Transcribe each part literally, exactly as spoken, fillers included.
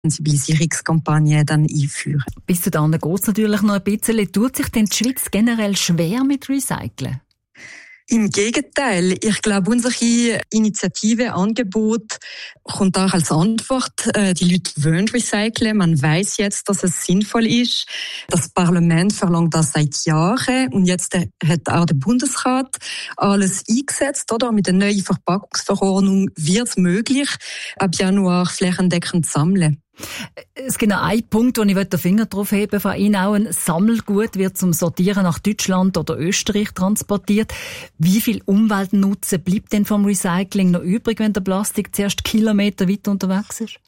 Sensibilisierungskampagne dann einführen. Bis zu dann geht es natürlich noch ein bisschen. Tut sich denn die Schweiz generell schwer mit Recyceln? Im Gegenteil, ich glaube, unsere Initiative, Angebot kommt auch als Antwort. Die Leute wollen recyceln. Man weiß jetzt, dass es sinnvoll ist. Das Parlament verlangt das seit Jahren. Und jetzt hat auch der Bundesrat alles eingesetzt, oder? Mit der neuen Verpackungsverordnung wird es möglich, ab Januar flächendeckend zu sammeln. Es gibt noch einen Punkt, wo ich den Finger drauf heben von Ihnen. Auch ein Sammelgut wird zum Sortieren nach Deutschland oder Österreich transportiert. Wie viel Umweltnutzen bleibt denn vom Recycling noch übrig, wenn der Plastik zuerst Kilometer weit unterwegs ist?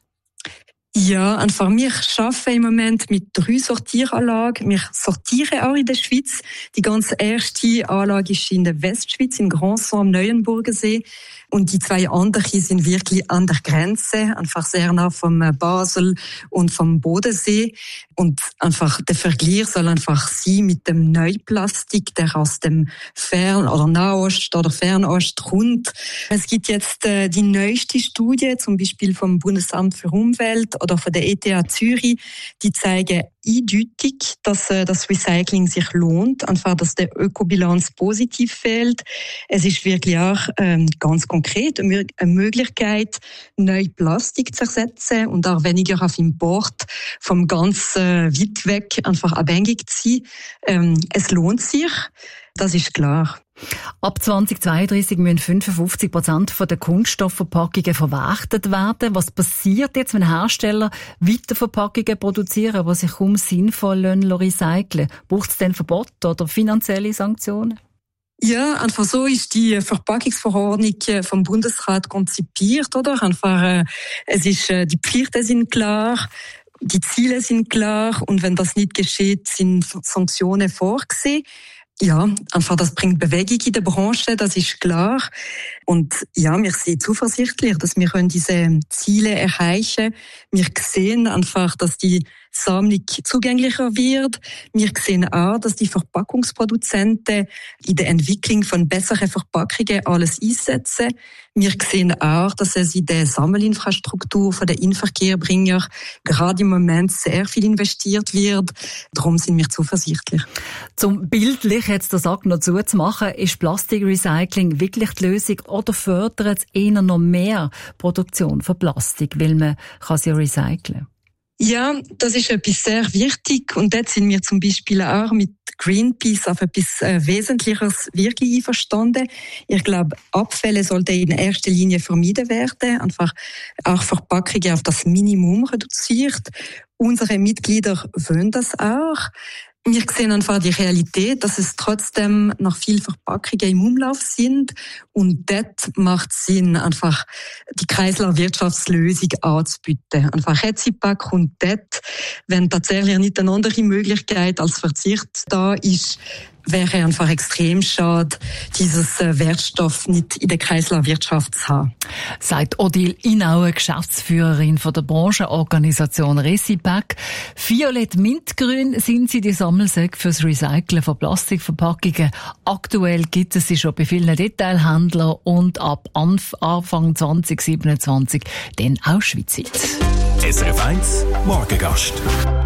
Ja, einfach, wir arbeiten im Moment mit drei Sortieranlagen. Wir sortieren auch in der Schweiz. Die ganz erste Anlage ist in der Westschweiz, in Grandson am Neuenburgensee. Und die zwei anderen sind wirklich an der Grenze, einfach sehr nah vom Basel und vom Bodensee. Und einfach der Vergleich soll einfach sein mit dem Neuplastik, der aus dem Fern- oder Nahost oder Fernost kommt. Es gibt jetzt äh, die neueste Studie, zum Beispiel vom Bundesamt für Umwelt oder von der E T H Zürich, die zeigen eindeutig, dass äh, das Recycling sich lohnt, einfach, dass der Ökobilanz positiv fehlt. Es ist wirklich auch ähm, ganz konkret eine Möglichkeit, neu Plastik zu ersetzen und auch weniger auf Import vom ganz äh, weit weg einfach abhängig zu sein. Ähm, es lohnt sich, das ist klar. Ab zwanzig zweiunddreißig müssen fünfundfünfzig Prozent der Kunststoffverpackungen verwertet werden. Was passiert jetzt, wenn Hersteller weiter Verpackungen produzieren, die sich kaum sinnvoll recyceln? Braucht es denn Verbot oder finanzielle Sanktionen? Ja, einfach so ist die Verpackungsverordnung vom Bundesrat konzipiert, oder? Einfach, äh, es ist, äh, die Pflichten sind klar. Die Ziele sind klar und wenn das nicht geschieht, sind Sanktionen vorgesehen. Ja, einfach, das bringt Bewegung in der Branche, das ist klar. Und ja, wir sind zuversichtlich, dass wir diese Ziele erreichen können. Wir sehen einfach, dass die Sammlung zugänglicher wird. Wir sehen auch, dass die Verpackungsproduzenten in der Entwicklung von besseren Verpackungen alles einsetzen. Wir sehen auch, dass es in der Sammelinfrastruktur von den Inverkehrbringer gerade im Moment sehr viel investiert wird. Darum sind wir zuversichtlich. Zum bildlich jetzt den Sack noch zuzumachen, ist Plastikrecycling wirklich die Lösung oder fördert es eher noch mehr Produktion von Plastik, weil man kann sie recyceln? Ja, das ist etwas sehr wichtig und dort sind wir zum Beispiel auch mit Greenpeace auf etwas äh, Wesentliches wirklich einverstanden. Ich glaube, Abfälle sollten in erster Linie vermieden werden, einfach auch Verpackungen auf das Minimum reduziert. Unsere Mitglieder wollen das auch. Wir sehen einfach die Realität, dass es trotzdem noch viel Verpackungen im Umlauf sind und dort macht es Sinn, einfach die Kreislaufwirtschaftslösung anzubieten. Einfach Rezipack kommt dort, wenn tatsächlich nicht eine andere Möglichkeit als Verzicht da ist, wäre einfach extrem schade, dieses Wertstoff nicht in der Kreislaufwirtschaft zu haben. Sagt Odile Inaue, Geschäftsführerin von der Branchenorganisation Recipac. Violett-Mintgrün sind sie die Sammelsäcke fürs Recyceln von Plastikverpackungen. Aktuell gibt es sie schon bei vielen Detailhändlern und ab Anfang zwanzig siebenundzwanzig dann auch schweizweit. S R F eins Morgengast.